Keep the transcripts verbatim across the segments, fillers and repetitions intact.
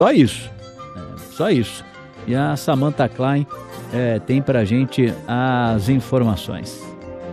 Só isso, é, só isso. E a Samantha Klein é, tem pra gente as informações.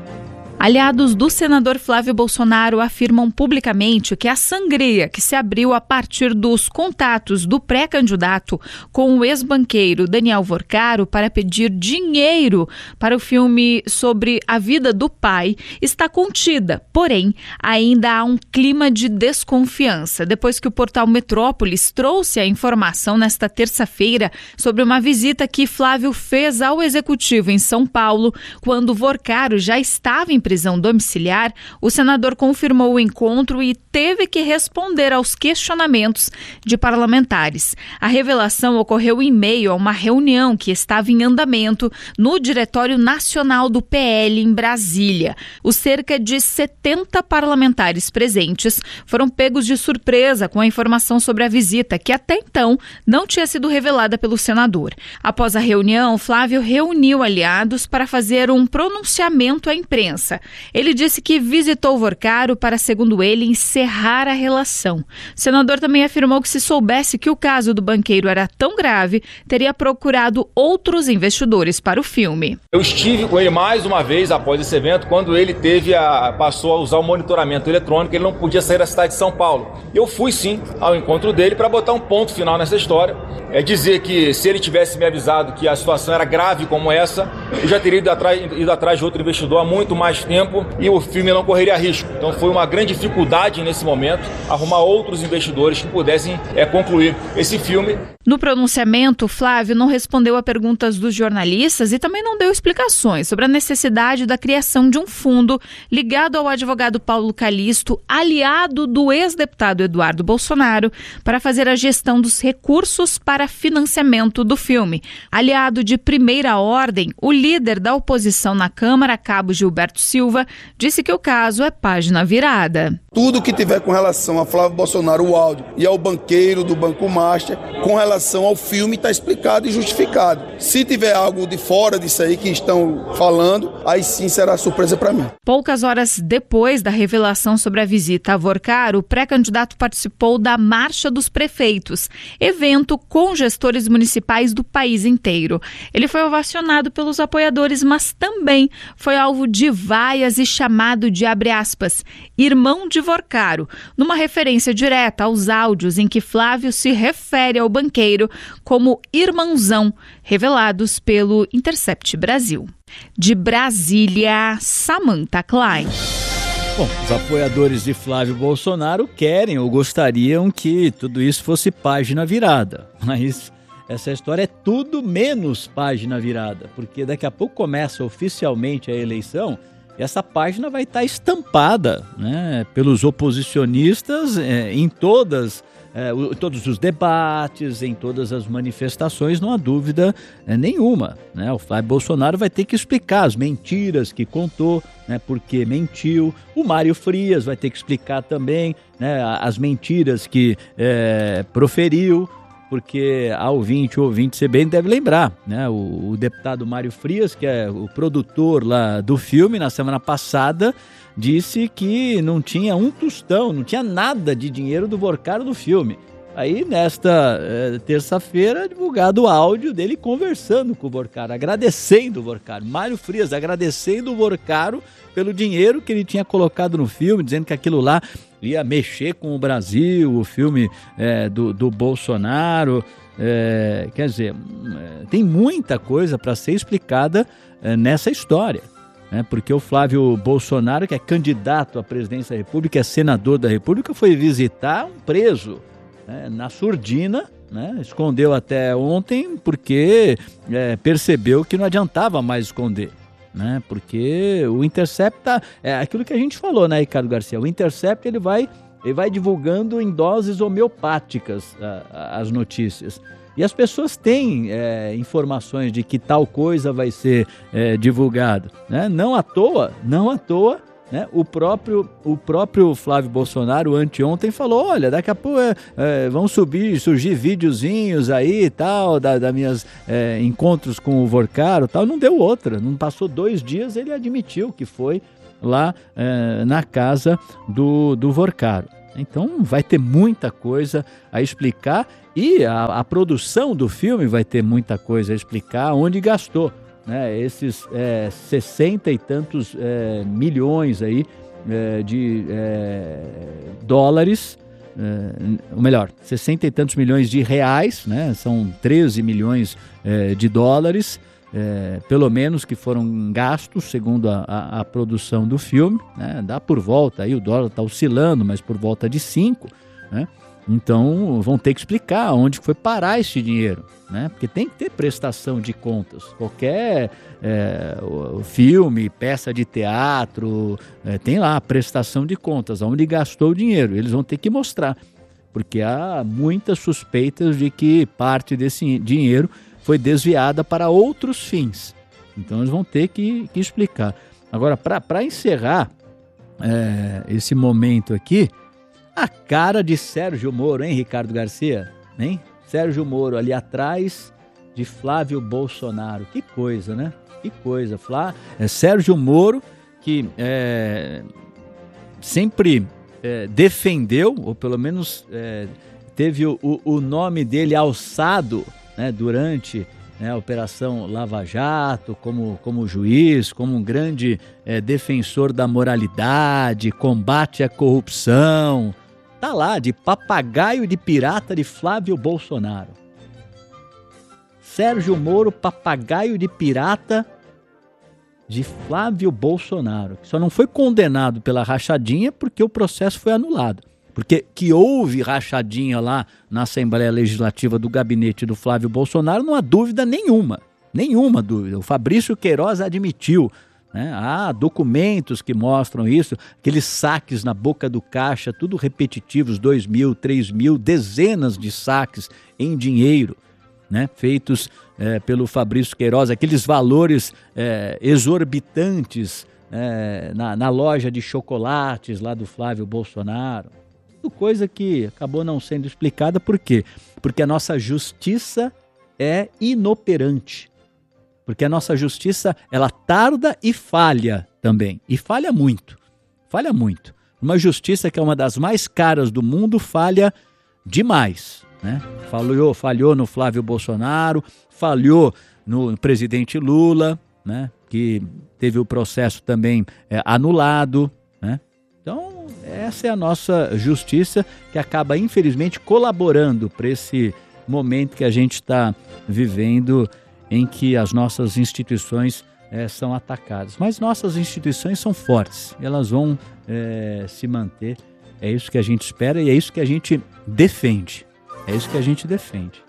Aliados do senador Flávio Bolsonaro afirmam publicamente que a sangria que se abriu a partir dos contatos do pré-candidato com o ex-banqueiro Daniel Vorcaro para pedir dinheiro para o filme sobre a vida do pai está contida, porém, ainda há um clima de desconfiança, depois que o portal Metrópolis trouxe a informação nesta terça-feira sobre uma visita que Flávio fez ao executivo em São Paulo, quando Vorcaro já estava em prisão domiciliar. O senador confirmou o encontro e teve que responder aos questionamentos de parlamentares. A revelação ocorreu em meio a uma reunião que estava em andamento no Diretório Nacional do P L em Brasília. Os cerca de setenta parlamentares presentes foram pegos de surpresa com a informação sobre a visita, que até então não tinha sido revelada pelo senador. Após a reunião, Flávio reuniu aliados para fazer um pronunciamento à imprensa. Ele disse que visitou Vorcaro para, segundo ele, encerrar a relação. O senador também afirmou que, se soubesse que o caso do banqueiro era tão grave, teria procurado outros investidores para o filme. Eu estive com ele mais uma vez após esse evento, quando ele teve a, passou a usar o monitoramento eletrônico, ele não podia sair da cidade de São Paulo. Eu fui sim ao encontro dele para botar um ponto final nessa história. É dizer que, se ele tivesse me avisado que a situação era grave como essa, eu já teria ido atrás, ido atrás de outro investidor há muito mais tempo e o filme não correria risco. Então foi uma grande dificuldade nesse momento arrumar outros investidores que pudessem é, concluir esse filme. No pronunciamento, Flávio não respondeu a perguntas dos jornalistas e também não deu explicações sobre a necessidade da criação de um fundo ligado ao advogado Paulo Calixto, aliado do ex-deputado Eduardo Bolsonaro, para fazer a gestão dos recursos para financiamento do filme. Aliado de primeira ordem, o líder da oposição na Câmara, Cabo Gilberto Silva, disse que o caso é página virada. Tudo que tiver com relação a Flávio Bolsonaro, o áudio, e ao banqueiro do Banco Master, com relação ao filme, está explicado e justificado. Se tiver algo de fora disso aí que estão falando, aí sim será surpresa para mim. Poucas horas depois da revelação sobre a visita a Vorcaro, o pré-candidato participou da Marcha dos Prefeitos, evento com gestores municipais do país inteiro. Ele foi ovacionado pelos apoiadores, mas também foi alvo de vaias e chamado de, abre aspas, irmão de Vorcaro, numa referência direta aos áudios em que Flávio se refere ao banqueiro como irmãozão, revelados pelo Intercept Brasil. De Brasília, Samantha Klein. Bom, os apoiadores de Flávio Bolsonaro querem ou gostariam que tudo isso fosse página virada, mas essa história é tudo menos página virada, porque daqui a pouco começa oficialmente a eleição. Essa página vai estar estampada, né, pelos oposicionistas é, em todas, é, todos os debates, em todas as manifestações, não há dúvida é, nenhuma. Né? O Flávio Bolsonaro vai ter que explicar as mentiras que contou, né, porque mentiu. O Mário Frias vai ter que explicar também, né, as mentiras que é, proferiu. Porque a ouvinte, o ouvinte, você bem deve lembrar, né? O, o deputado Mário Frias, que é o produtor lá do filme, na semana passada, disse que não tinha um tostão, não tinha nada de dinheiro do Vorcaro do filme. Aí, nesta é, terça-feira, divulgado o áudio dele conversando com o Vorcaro, agradecendo o Vorcaro. Mário Frias agradecendo o Vorcaro pelo dinheiro que ele tinha colocado no filme, dizendo que aquilo lá ia mexer com o Brasil, o filme é, do, do Bolsonaro. É, quer dizer, é, tem muita coisa para ser explicada é, nessa história. Né? Porque o Flávio Bolsonaro, que é candidato à presidência da República, é senador da República, foi visitar um preso, né, na surdina, né? Escondeu até ontem porque é, percebeu que não adiantava mais esconder. Né? Porque o Intercept tá, é aquilo que a gente falou, né, Ricardo Garcia? O Intercept ele vai, ele vai divulgando em doses homeopáticas a, a, as notícias. E as pessoas têm é, informações de que tal coisa vai ser é, divulgada. Né? Não à toa, não à toa. Né? O, próprio, o próprio Flávio Bolsonaro, anteontem, falou, olha, daqui a pouco é, é, vão subir, surgir videozinhos aí e tal, da, da minhas é, encontros com o Vorcaro e tal. Não deu outra, não passou dois dias, ele admitiu que foi lá é, na casa do, do Vorcaro. Então vai ter muita coisa a explicar e a, a produção do filme vai ter muita coisa a explicar onde gastou, né, esses é, sessenta e tantos é, milhões aí, é, de é, dólares, é, ou melhor, sessenta e tantos milhões de reais, né, são treze milhões é, de dólares, é, pelo menos, que foram gastos segundo a, a, a produção do filme, né, dá por volta, aí o dólar está oscilando, mas por volta de cinco, né? Então vão ter que explicar onde foi parar esse dinheiro, né? Porque tem que ter prestação de contas. Qualquer é, filme, peça de teatro, é, tem lá a prestação de contas, onde gastou o dinheiro. Eles vão ter que mostrar, porque há muitas suspeitas de que parte desse dinheiro foi desviada para outros fins. Então eles vão ter que, que explicar. Agora, para encerrar é, esse momento aqui, a cara de Sérgio Moro, hein, Ricardo Garcia? Hein? Sérgio Moro ali atrás de Flávio Bolsonaro. Que coisa, né? Que coisa. Flá... É Sérgio Moro que é, sempre é, defendeu, ou pelo menos é, teve o, o nome dele alçado, né, durante, né, a Operação Lava Jato, como, como juiz, como um grande é, defensor da moralidade, combate à corrupção. Tá lá, de papagaio de pirata de Flávio Bolsonaro. Sérgio Moro, papagaio de pirata de Flávio Bolsonaro. Só não foi condenado pela rachadinha porque o processo foi anulado. Porque que houve rachadinha lá na Assembleia Legislativa do gabinete do Flávio Bolsonaro, não há dúvida nenhuma. Nenhuma dúvida. O Fabrício Queiroz admitiu. Né? Há documentos que mostram isso, aqueles saques na boca do caixa, tudo repetitivos, dois mil, três mil, dezenas de saques em dinheiro, né? Feitos é, pelo Fabrício Queiroz, aqueles valores é, exorbitantes é, na, na loja de chocolates lá do Flávio Bolsonaro. Tudo coisa que acabou não sendo explicada. Por quê? Porque a nossa justiça é inoperante. Porque a nossa justiça, ela tarda e falha também. E falha muito. Falha muito. Uma justiça que é uma das mais caras do mundo, falha demais, né? Falhou, falhou no Flávio Bolsonaro, falhou no presidente Lula, né? Que teve o processo também é, anulado, né? Então, essa é a nossa justiça que acaba, infelizmente, colaborando para esse momento que a gente está vivendo, em que as nossas instituições é, são atacadas. Mas nossas instituições são fortes, elas vão é, se manter. É isso que a gente espera e é isso que a gente defende. É isso que a gente defende.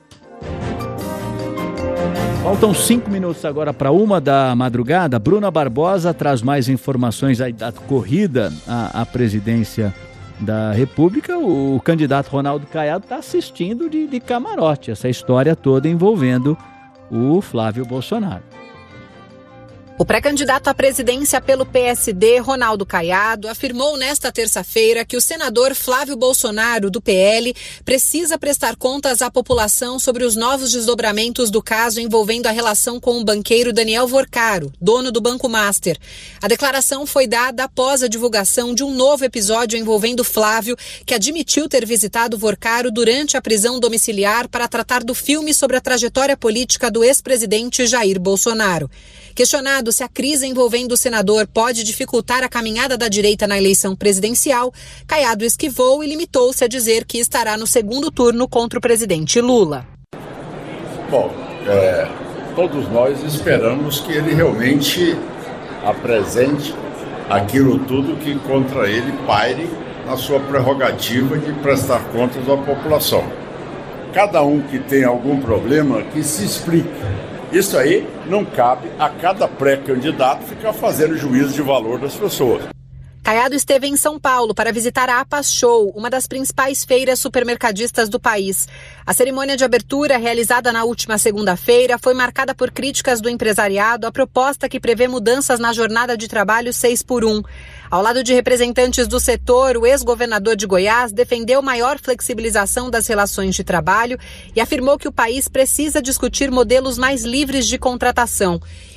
Faltam cinco minutos agora para uma da madrugada. Bruna Barbosa traz mais informações aí da corrida à, à presidência da República. O, o candidato Ronaldo Caiado está assistindo de, de camarote essa história toda envolvendo o Flávio Bolsonaro. O pré-candidato à presidência pelo P S D, Ronaldo Caiado, afirmou nesta terça-feira que o senador Flávio Bolsonaro, do P L, precisa prestar contas à população sobre os novos desdobramentos do caso envolvendo a relação com o banqueiro Daniel Vorcaro, dono do Banco Master. A declaração foi dada após a divulgação de um novo episódio envolvendo Flávio, que admitiu ter visitado Vorcaro durante a prisão domiciliar para tratar do filme sobre a trajetória política do ex-presidente Jair Bolsonaro. Questionado se a crise envolvendo o senador pode dificultar a caminhada da direita na eleição presidencial, Caiado esquivou e limitou-se a dizer que estará no segundo turno contra o presidente Lula. Bom, é, todos nós esperamos que ele realmente apresente aquilo tudo que contra ele paire na sua prerrogativa de prestar contas à população. Cada um que tem algum problema, que se explique. Isso aí não cabe a cada pré-candidato ficar fazendo juízo de valor das pessoas. Caiado esteve em São Paulo para visitar a Apas Show, uma das principais feiras supermercadistas do país. A cerimônia de abertura, realizada na última segunda-feira, foi marcada por críticas do empresariado à proposta que prevê mudanças na jornada de trabalho seis por um. Ao lado de representantes do setor, o ex-governador de Goiás defendeu maior flexibilização das relações de trabalho e afirmou que o país precisa discutir modelos mais livres de contratação.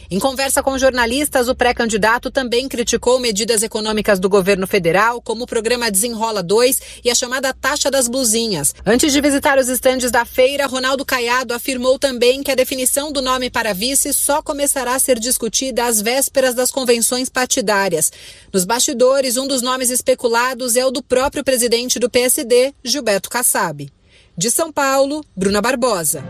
Em conversa com jornalistas, o pré-candidato também criticou medidas econômicas do governo federal, como o programa Desenrola dois e a chamada taxa das blusinhas. Antes de visitar os estandes da feira, Ronaldo Caiado afirmou também que a definição do nome para vice só começará a ser discutida às vésperas das convenções partidárias. Nos bastidores, um dos nomes especulados é o do próprio presidente do P S D, Gilberto Kassab. De São Paulo, Bruna Barbosa.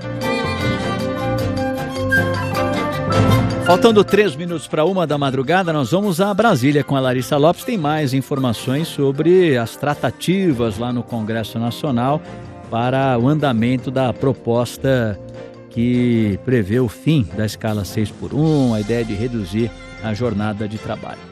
Faltando três minutos para uma da madrugada, nós vamos a Brasília com a Larissa Lopes. Tem mais informações sobre as tratativas lá no Congresso Nacional para o andamento da proposta que prevê o fim da escala seis por um, a ideia de reduzir a jornada de trabalho.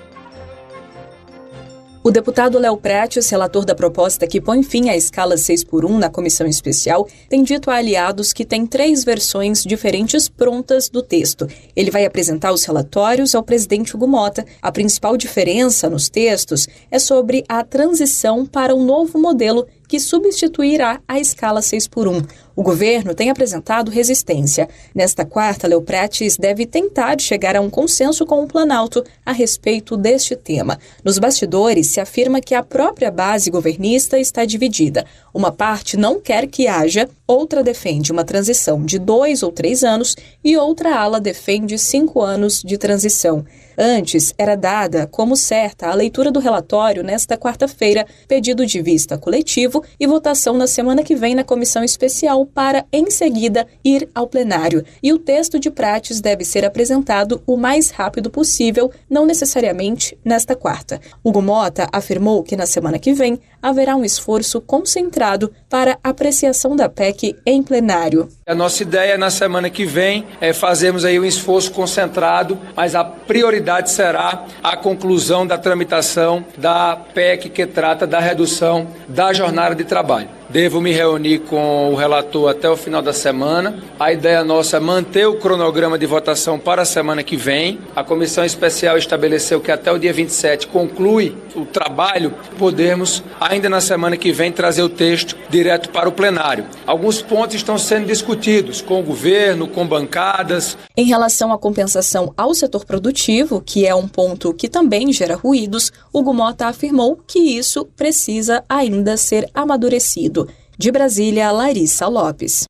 O deputado Léo Prates, relator da proposta que põe fim à escala seis por um na comissão especial, tem dito a aliados que tem três versões diferentes prontas do texto. Ele vai apresentar os relatórios ao presidente Hugo Motta. A principal diferença nos textos é sobre a transição para um novo modelo que substituirá a escala seis por um. O governo tem apresentado resistência. Nesta quarta, Léo Prates deve tentar chegar a um consenso com o Planalto a respeito deste tema. Nos bastidores, se afirma que a própria base governista está dividida. Uma parte não quer que haja, outra defende uma transição de dois ou três anos e outra ala defende cinco anos de transição. Antes, era dada como certa a leitura do relatório nesta quarta-feira, pedido de vista coletivo e votação na semana que vem na comissão especial para, em seguida, ir ao plenário. E o texto de Prates deve ser apresentado o mais rápido possível, não necessariamente nesta quarta. Hugo Motta afirmou que na semana que vem haverá um esforço concentrado para apreciação da P E C em plenário. A nossa ideia na semana que vem é fazermos aí um esforço concentrado, mas a prioridade será a conclusão da tramitação da P E C que trata da redução da jornada de trabalho. Devo me reunir com o relator até o final da semana. A ideia nossa é manter o cronograma de votação para a semana que vem. A comissão especial estabeleceu que até o dia vinte e sete conclui o trabalho, podermos ainda na semana que vem trazer o texto direto para o plenário. Alguns pontos estão sendo discutidos com o governo, com bancadas. Em relação à compensação ao setor produtivo, que é um ponto que também gera ruídos, Hugo Motta afirmou que isso precisa ainda ser amadurecido. De Brasília, Larissa Lopes.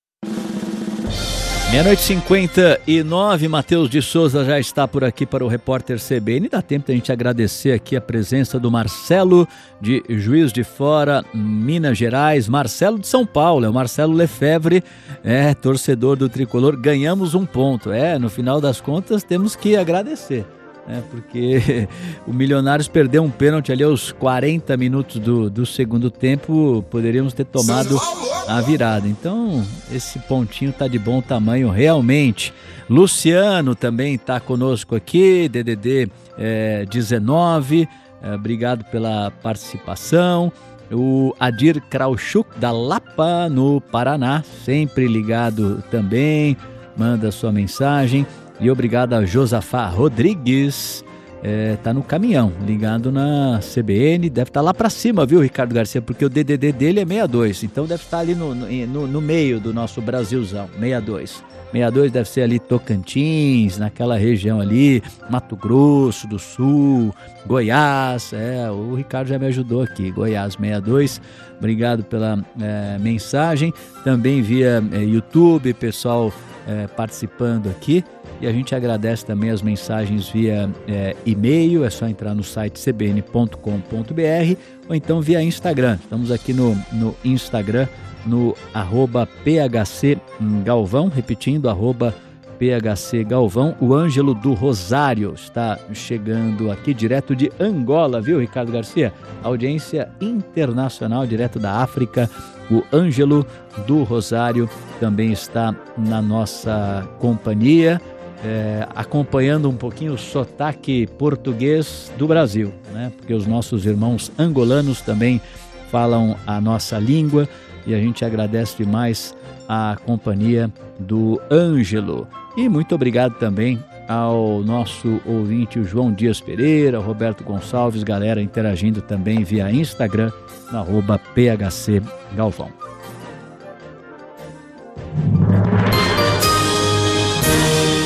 Meia-noite e cinquenta e nove, Matheus de Souza já está por aqui para o Repórter C B N. Dá tempo de a gente agradecer aqui a presença do Marcelo de Juiz de Fora, Minas Gerais. Marcelo de São Paulo, é o Marcelo Lefebvre, é torcedor do Tricolor. Ganhamos um ponto, é, no final das contas temos que agradecer. É, porque o Milionários perdeu um pênalti ali aos quarenta minutos do, do segundo tempo, poderíamos ter tomado a virada. Então, esse pontinho tá de bom tamanho realmente. Luciano também está conosco aqui, D D D é, dezenove, é, obrigado pela participação. O Adir Krauchuk, da Lapa, no Paraná, sempre ligado também, manda sua mensagem. E obrigado a Josafá Rodrigues, é, tá no caminhão, ligado na C B N, deve estar tá lá para cima, viu, Ricardo Garcia, porque o D D D dele é sessenta e dois, então deve estar tá ali no, no, no meio do nosso Brasilzão, sessenta e dois. sessenta e dois deve ser ali Tocantins, naquela região ali, Mato Grosso do Sul, Goiás, é, o Ricardo já me ajudou aqui, Goiás sessenta e dois, obrigado pela é, mensagem, também via é, YouTube, pessoal é, participando aqui. E a gente agradece também as mensagens via é, e-mail, é só entrar no site c b n ponto com ponto b r ou então via Instagram. Estamos aqui no, no Instagram, no arroba P H C Galvão, repetindo, arroba P H C Galvão. O Ângelo do Rosário está chegando aqui direto de Angola, viu, Ricardo Garcia? Audiência internacional, direto da África. O Ângelo do Rosário também está na nossa companhia. É, acompanhando um pouquinho o sotaque português do Brasil, né? Porque os nossos irmãos angolanos também falam a nossa língua e a gente agradece demais a companhia do Ângelo. E muito obrigado também ao nosso ouvinte, o João Dias Pereira, o Roberto Gonçalves, galera interagindo também via Instagram, no arroba P H C Galvão.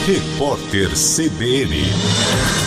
Repórter C B N.